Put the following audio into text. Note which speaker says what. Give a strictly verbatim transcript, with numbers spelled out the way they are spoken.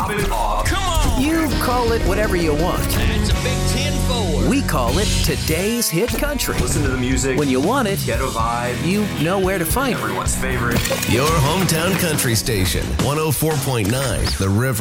Speaker 1: Pop it off.
Speaker 2: Come on!
Speaker 3: You call it whatever you want.
Speaker 2: That's a big ten four.
Speaker 3: We call it today's hit country.
Speaker 1: Listen to the music.
Speaker 3: When you want it,
Speaker 1: Get a vibe.
Speaker 3: you know where to find it.
Speaker 1: Everyone's favorite.
Speaker 4: Your hometown country station, one oh four point nine The River.